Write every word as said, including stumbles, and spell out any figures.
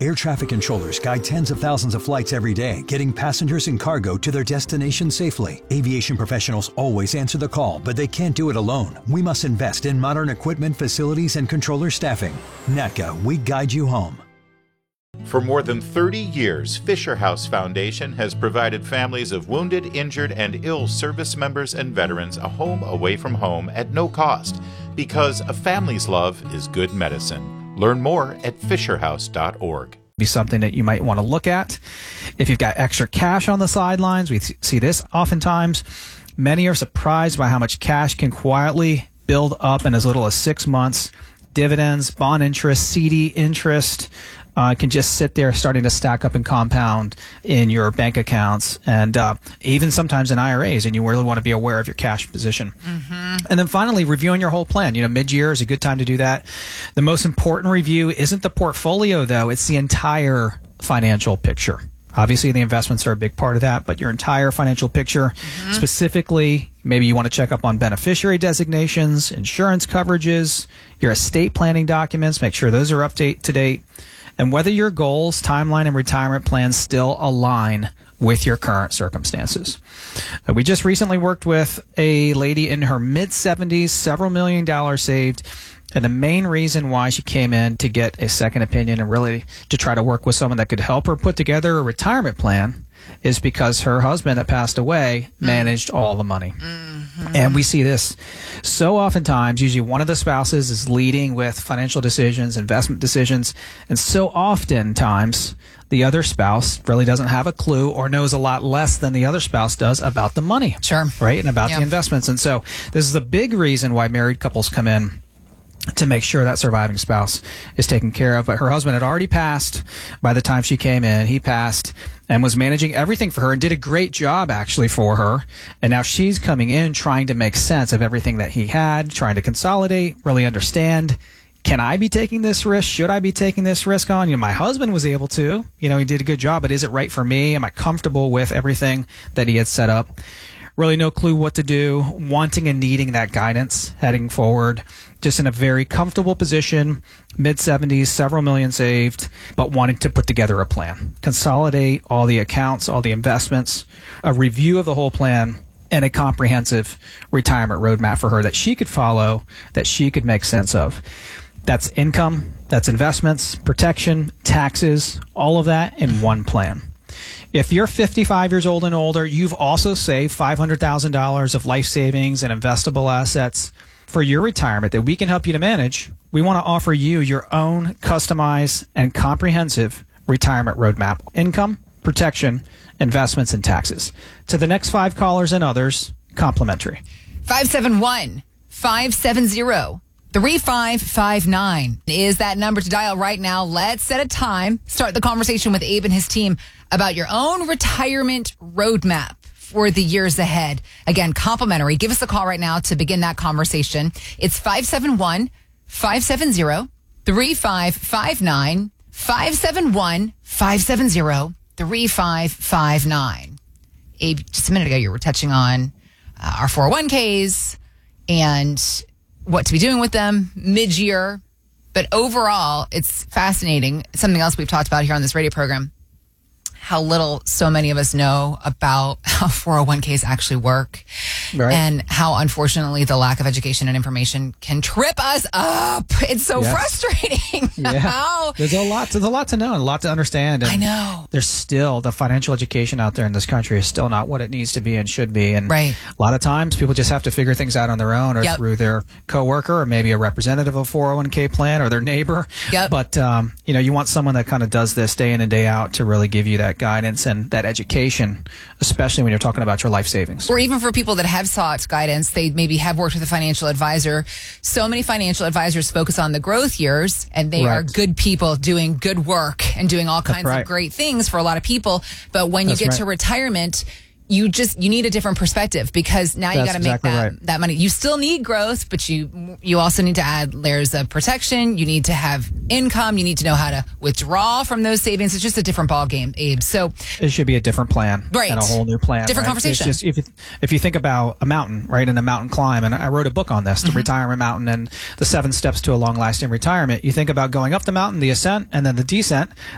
Air traffic controllers guide tens of thousands of flights every day, getting passengers and cargo to their destination safely. Aviation professionals always answer the call, but they can't do it alone. We must invest in modern equipment, facilities, and controller staffing. N A T C A, we guide you home. For more than thirty years, Fisher House Foundation has provided families of wounded, injured, and ill service members and veterans a home away from home at no cost, because a family's love is good medicine. Learn more at fisher house dot org. Be something that you might want to look at. If you've got extra cash on the sidelines, we see this oftentimes. Many are surprised by how much cash can quietly build up in as little as six months. Dividends, bond interest, C D interest uh, can just sit there starting to stack up and compound in your bank accounts and uh, even sometimes in I R As, and you really want to be aware of your cash position. Mm-hmm. And then finally, reviewing your whole plan. You know, mid-year is a good time to do that. The most important review isn't the portfolio, though. It's the entire financial picture. Obviously, the investments are a big part of that, but your entire financial picture, mm-hmm. specifically, maybe you want to check up on beneficiary designations, insurance coverages, your estate planning documents, make sure those are up to date, and whether your goals, timeline, and retirement plans still align with your current circumstances. Uh, we just recently worked with a lady in her mid-seventies, several million dollars saved. And the main reason why she came in to get a second opinion and really to try to work with someone that could help her put together a retirement plan is because her husband that passed away managed all the money. Mm-hmm. And we see this so oftentimes. Usually one of the spouses is leading with financial decisions, investment decisions, and so oftentimes the other spouse really doesn't have a clue or knows a lot less than the other spouse does about the money. Sure. Right? And about yep. the investments. And so this is a big reason why married couples come in to make sure that surviving spouse is taken care of. But her husband had already passed by the time she came in. He passed and was managing everything for her and did a great job actually for her. And now she's coming in trying to make sense of everything that he had, trying to consolidate, really understand, can I be taking this risk? Should I be taking this risk on? You know, my husband was able to, you know, he did a good job, but is it right for me? Am I comfortable with everything that he had set up? Really no clue what to do, wanting and needing that guidance heading forward. Just in a very comfortable position, mid-seventies, several million saved, but wanting to put together a plan. Consolidate all the accounts, all the investments, a review of the whole plan, and a comprehensive retirement roadmap for her that she could follow, that she could make sense of. That's income, that's investments, protection, taxes, all of that in one plan. If you're fifty-five years old and older, you've also saved five hundred thousand dollars of life savings and investable assets for your retirement that we can help you to manage. We want to offer you your own customized and comprehensive retirement roadmap. Income, protection, investments, and taxes. To the next five callers and others, complimentary. five seven one, five seven zero, three five five nine is that number to dial right now. Let's set a time. Start the conversation with Abe and his team about your own retirement roadmap for the years ahead. Again, complimentary. Give us a call right now to begin that conversation. It's five seven one, five seven zero, three five five nine, five seven one, five seven zero, three five five nine. Abe, just a minute ago, you were touching on uh, our four oh one k's and what to be doing with them mid-year. But overall, it's fascinating. It's something else we've talked about here on this radio program. How little so many of us know about how four oh one k's actually work. Right. And how, unfortunately, the lack of education and information can trip us up. It's so yes. frustrating. Yeah. How? There's a lot. There's a lot to know and a lot to understand. And I know. There's still, the financial education out there in this country is still not what it needs to be and should be. And right. a lot of times people just have to figure things out on their own or yep. through their coworker or maybe a representative of a four oh one k plan or their neighbor. Yep. But, um, you know, you want someone that kind of does this day in and day out to really give you that guidance and that education, especially when you're talking about your life savings. Or even for people that have sought guidance, they maybe have worked with a financial advisor. So many financial advisors focus on the growth years, and they right. are good people doing good work and doing all kinds right. of great things for a lot of people. But when you That's get right. to retirement, you just you need a different perspective because now you got to exactly make that, right. that money. You still need growth, but you you also need to add layers of protection. You need to have income. You need to know how to withdraw from those savings. It's just a different ball game, Abe. So it should be a different plan, right? And a whole new plan, different right? conversation. It's just, if you, if you think about a mountain, right, and a mountain climb, and I wrote a book on this, the mm-hmm. Retirement Mountain and the seven steps to a long-lasting retirement. You think about going up the mountain, the ascent, and then the descent.